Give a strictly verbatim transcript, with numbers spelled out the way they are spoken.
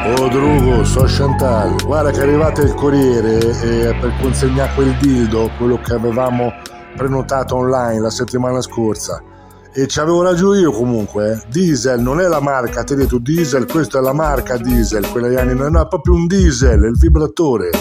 Oh Drugo, so Chantal, guarda che è arrivato il corriere eh, per consegnare quel dildo, quello che avevamo prenotato online la settimana scorsa. E ci avevo ragione io comunque, eh. Diesel non è la marca, ti ho detto diesel, questa è la marca diesel, quella degli anni, no, è proprio un diesel, è il vibratore.